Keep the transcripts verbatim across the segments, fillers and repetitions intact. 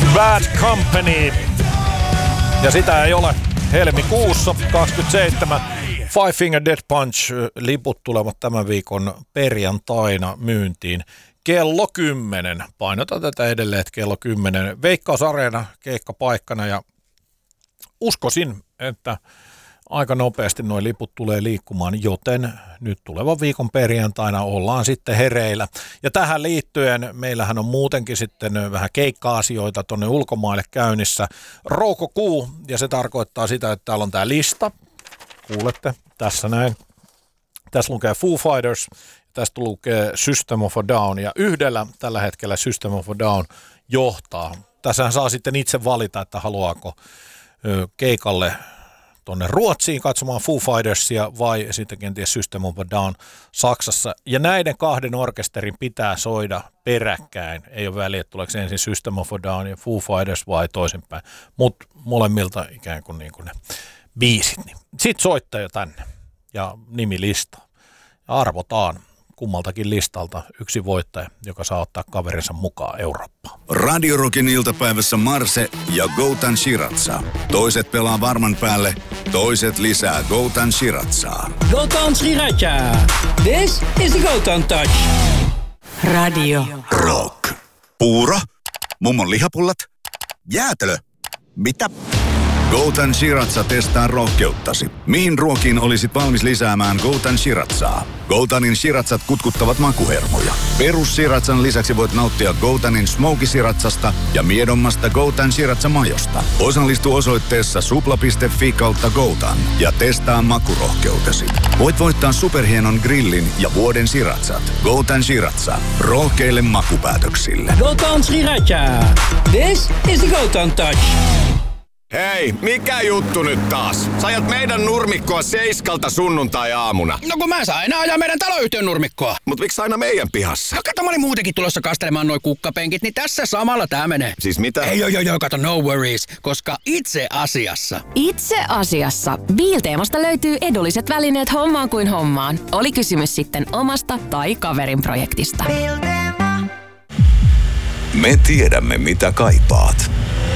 Bad Company. Ja sitä ei ole helmikuussa kaksikymmentäseitsemän. Five Finger Death Punch-liput tulevat tämän viikon perjantaina myyntiin. Kello kymmenen. Painotan tätä edelleen, että kello kymmenen. Veikkaus-areena keikkapaikkana ja uskoisin, että aika nopeasti nuo liput tulee liikkumaan, joten nyt tulevan viikon perjantaina ollaan sitten hereillä. Ja tähän liittyen meillähän on muutenkin sitten vähän keikka-asioita tuonne ulkomaille käynnissä. Roukokuu, ja se tarkoittaa sitä, että täällä on tämä lista. Kuulette tässä näin. Tässä lukee Foo Fighters, tästä lukee System of a Down, ja yhdellä tällä hetkellä System of a Down johtaa. Tässähän saa sitten itse valita, että haluaako keikalle tuonne Ruotsiin katsomaan Foo Fightersia vai sitten kenties System of a Down Saksassa. Ja näiden kahden orkesterin pitää soida peräkkäin. Ei ole väliä, että tuleeko ensin System of a Down ja Foo Fighters vai toisinpäin. Mutta molemmilta ikään kuin, niin kuin ne biisit. Niin. Sitten soittaa jo tänne ja nimilista. Ja arvotaan kummaltakin listalta yksi voittaja, joka saa ottaa kaverinsa mukaan Eurooppaan. Radio Rockin iltapäivässä Marse ja Goutan Shiratsa. Toiset pelaa varman päälle, toiset lisää Goutan Shiratsaa. Goutan Shiratsa. This is the Goutan Touch. Radio Rock. Puuro. Mummon lihapullat. Jäätelö. Mitä? Goutan Shiratsa testaa rohkeuttasi. Mihin ruokiin olisit valmis lisäämään Goutan Shiratsaa? Goutanin Shiratsat kutkuttavat makuhermoja. Perus Shiratsan lisäksi voit nauttia Goutanin Smoky Shiratsasta ja miedommasta Goutan Shiratsa-majosta. Osallistu osoitteessa supla piste fi kautta Goutan ja testaa makurohkeutesi. Voit voittaa superhienon grillin ja vuoden Shiratsat. Goutan Shiratsa. Rohkeille makupäätöksille. Goutan Shiratsa. This is the Goutan Touch. Hei, mikä juttu nyt taas? Sä ajat meidän nurmikkoa seiskalta sunnuntai-aamuna. No kun mä saan aina ajaa meidän taloyhtiön nurmikkoa. Mut miksi aina meidän pihassa? No kato, mä olin muutenkin tulossa kastelemaan noi kukkapenkit, niin tässä samalla tää menee. Siis mitä? Ei joo joo joo, kato, no worries, koska itse asiassa. Itse asiassa Biilteemasta löytyy edulliset välineet hommaan kuin hommaan. Oli kysymys sitten omasta tai kaverin projektista. Me tiedämme mitä kaipaat.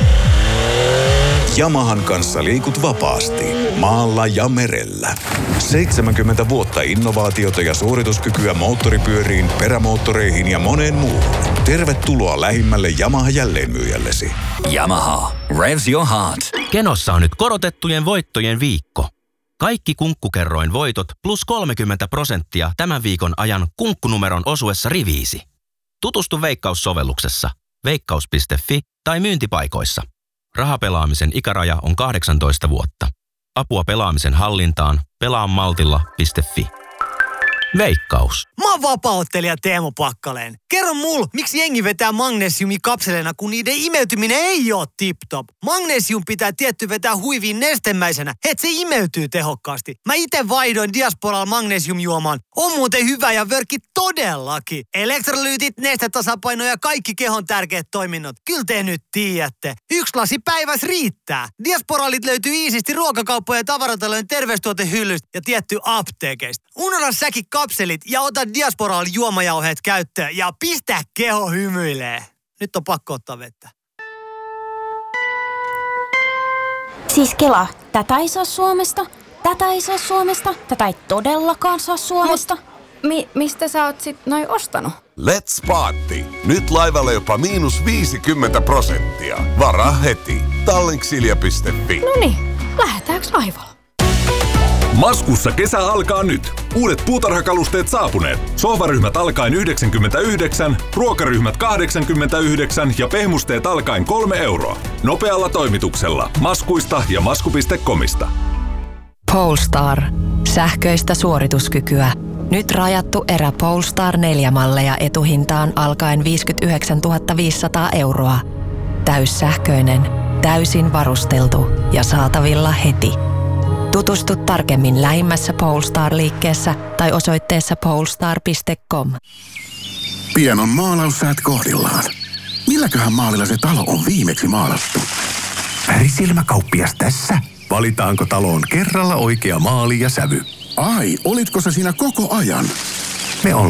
Yamahan kanssa liikut vapaasti, maalla ja merellä. seitsemänkymmentä vuotta innovaatiota ja suorituskykyä moottoripyöriin, perämoottoreihin ja moneen muuhun. Tervetuloa lähimmälle Yamaha jälleenmyyjällesi. Yamaha. Revs your heart. Kenossa on nyt korotettujen voittojen viikko. Kaikki kunkkukerroin voitot plus kolmekymmentä prosenttia tämän viikon ajan kunkkunumeron osuessa riviisi. Tutustu Veikkaus-sovelluksessa, veikkaus piste fi tai myyntipaikoissa. Rahapelaamisen ikäraja on kahdeksantoista vuotta. Apua pelaamisen hallintaan pelaa maltilla piste fi. Veikkaus. Mä oon vapaa-ottelija Teemu Pakkaleen. Kerro mulle, miksi jengi vetää magnesiumikapseleina, kun niiden imeytyminen ei oo tip-top. Magnesium pitää tietty vetää huiviin nestemäisenä, et se imeytyy tehokkaasti. Mä ite vaihdoin Diasporalla magnesiumjuomaan. On muuten hyvä ja vörkki todellakin. Elektrolyytit, nestetasapaino ja kaikki kehon tärkeät toiminnot. Kyllä te nyt tiedätte. Yksi lasi päivässä riittää. Diasporalit löytyy iisisti ruokakauppojen ja tavaratalojen terveystuotehyllystä ja tietty apteekeista. Unohda säkin kapselit ja ota Diasporal juomajauheet käyttöön ja pistä keho hymyilee. Nyt on pakko ottaa vettä. Siis Kela, tätä ei saa Suomesta, tätä ei saa Suomesta, tätä ei todellakaan saa Suomesta. Mut, mi- mistä sä oot sit noin ostanut? Let's Party! Nyt laivalla jopa miinus viisikymmentä prosenttia. Varaa heti. Tallinksilja piste fi. Noniin, lähdetäänkö laivalla? Maskussa kesä alkaa nyt. Uudet puutarhakalusteet saapuneet. Sohvaryhmät alkaen yhdeksänkymmentäyhdeksän, ruokaryhmät kahdeksankymmentäyhdeksän ja pehmusteet alkaen kolme euroa. Nopealla toimituksella. Maskuista ja masku piste comista. Polestar. Sähköistä suorituskykyä. Nyt rajattu erä Polestar neljä malleja etuhintaan alkaen viisikymmentäyhdeksäntuhatta viisisataa euroa. Täyssähköinen, täysin varusteltu ja saatavilla heti. Tutustu tarkemmin lähimmässä Polestar-liikkeessä tai osoitteessa polestar piste com. Pienon maalaussäät kohdillaan. Milläköhän maalilla se talo on viimeksi maalattu? Värisilmäkauppias tässä. Valitaanko taloon kerralla oikea maali ja sävy? Ai, olitko sä siinä koko ajan? Me ollaan